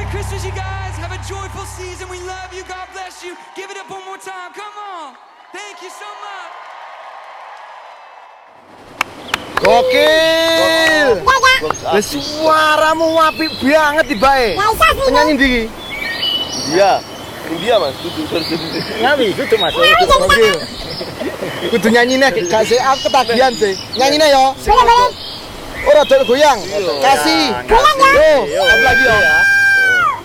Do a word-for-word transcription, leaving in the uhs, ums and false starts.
Christmas, you guys. Have a joyful season. We love you. God bless you. Give it up one more time. Come on. Thank you so much. Gokil. Lah suaramu apik banget tibae. Penyanyi ndi iki? Iya. India Mas, kudu Ngawi, kudu Mas. Gokil. Kudu nyanyine gak sih aku ketagihan sih. Nyanyine yo. Ora dol goyang. Kasih. Goyang ya. Yo, lagi yo.